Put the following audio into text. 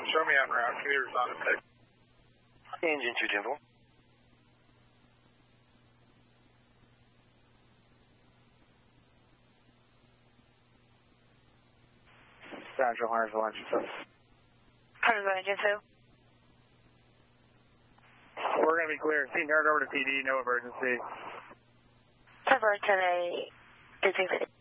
Show me on route. Commuter's on it. Engine 210. Roger, Huntersville engine 2. Huntersville engine 2. We're going to be clear. See, nerd over to PD, no emergency. Convert today. 260.